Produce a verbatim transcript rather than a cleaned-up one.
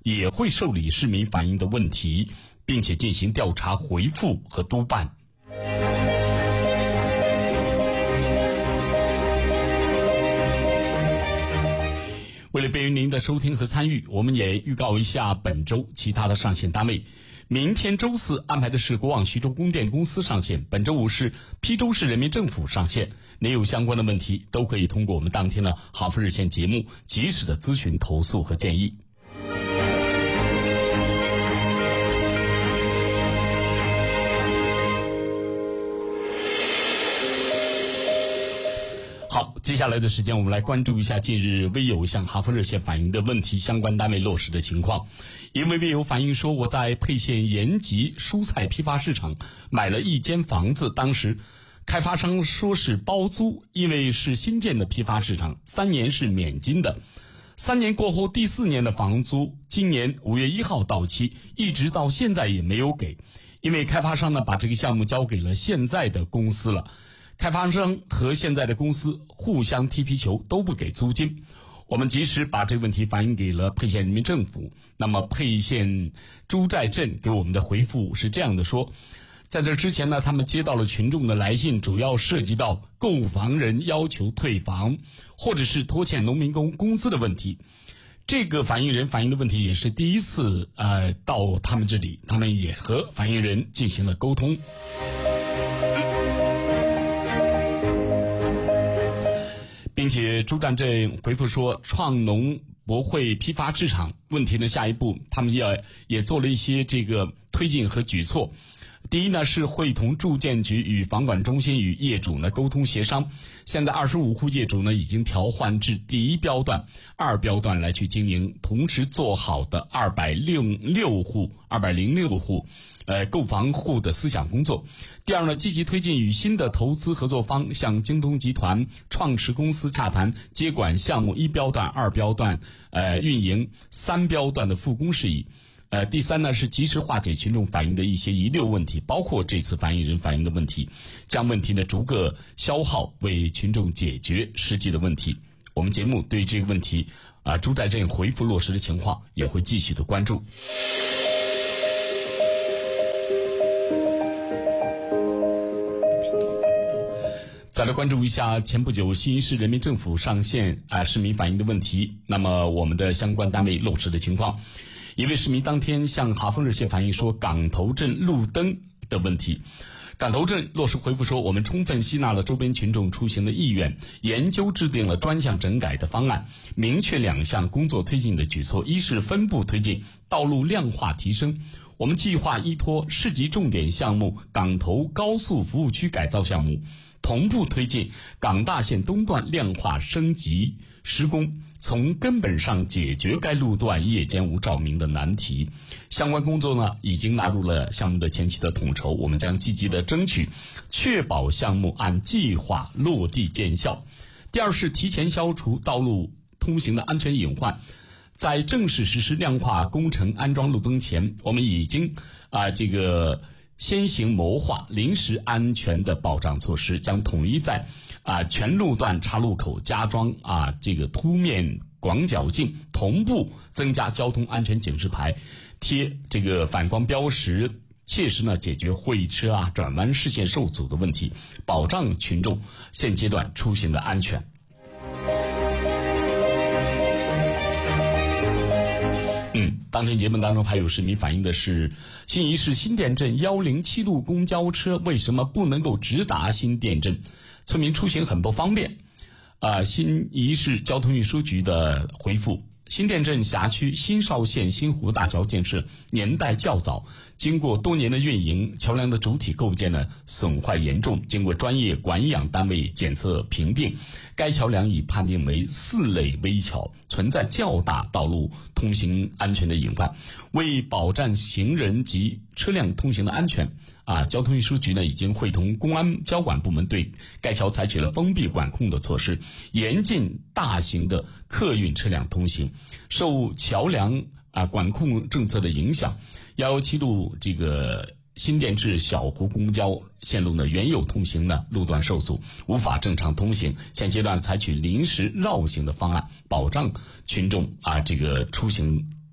也会受理市民反映的问题，并且进行调查回复和督办。为了便于您的收听和参与，我们也预告一下本周其他的上线单位。明天周四安排的是国网徐州供电公司上线，本周五是邳州市人民政府上线。您有相关的问题，都可以通过我们当天的好风热线节目及时的咨询、投诉和建议。好，接下来的时间我们来关注一下近日微友向哈佛热线反映的问题相关单位落实的情况。一位微友反映说，我在沛县延吉蔬菜批发市场买了一间房子，当时开发商说是包租，因为是新建的批发市场，三年是免金的。三年过后，第四年的房租今年五月一号到期，一直到现在也没有给，因为开发商呢把这个项目交给了现在的公司了。开发商和现在的公司互相踢皮球，都不给租金。我们及时把这个问题反映给了沛县人民政府。那么沛县朱寨镇给我们的回复是这样的说，在这之前呢，他们接到了群众的来信，主要涉及到购房人要求退房，或者是拖欠农民工工资的问题。这个反映人反映的问题也是第一次呃到他们这里，他们也和反映人进行了沟通。并且朱站镇回复说，创农博会批发市场问题呢，下一步他们也也做了一些这个推进和举措。第一呢，是会同住建局与房管中心与业主呢沟通协商。现在二十五户业主呢已经调换至第一标段、二标段来去经营，同时做好的二百零六户、二百零六户，呃，购房户的思想工作。第二呢，积极推进与新的投资合作方向京东集团创驰公司洽谈接管项目一标段、二标段，呃，运营三标段的复工事宜。呃，第三呢，是及时化解群众反映的一些遗留问题，包括这次反映人反映的问题，将问题呢逐个消耗，为群众解决实际的问题。我们节目对这个问题啊、呃，朱寨镇回复落实的情况也会继续的关注。再来关注一下前不久新一市人民政府上线啊、呃、市民反映的问题，那么我们的相关单位落实的情况。一位市民当天向哈风热线反映说，港头镇路灯的问题。港头镇落实回复说，我们充分吸纳了周边群众出行的意愿，研究制定了专项整改的方案，明确两项工作推进的举措。一是分步推进道路量化提升，我们计划依托市级重点项目港头高速服务区改造项目，同步推进港大线东段量化升级施工，从根本上解决该路段夜间无照明的难题。相关工作呢，已经纳入了项目的前期的统筹，我们将积极的争取，确保项目按计划落地见效。第二是提前消除道路通行的安全隐患。在正式实施量化工程安装路灯前，我们已经啊、呃、这个先行谋划临时安全的保障措施，将统一在啊、呃、全路段岔路口加装啊这个凸面广角镜，同步增加交通安全警示牌，贴这个反光标识，切实呢解决会车啊转弯视线受阻的问题，保障群众现阶段出行的安全。嗯，当天节目当中还有市民反映的是，新沂市新店镇一零七路公交车为什么不能够直达新店镇？村民出行很不方便。啊、呃，新沂市交通运输局的回复：新店镇辖区新邵线新湖大桥建设年代较早，经过多年的运营，桥梁的主体构件呢损坏严重，经过专业管养单位检测评定，该桥梁已判定为四类危桥，存在较大道路通行安全的隐患。为保障行人及车辆通行的安全，啊，交通运输局呢已经会同公安交管部门对该桥采取了封闭管控的措施，严禁大型的客运车辆通行。受桥梁啊管控政策的影响，一一七路这个新店至小湖公交线路呢原有通行呢路段受阻，无法正常通行。现阶段采取临时绕行的方案，保障群众啊这个出行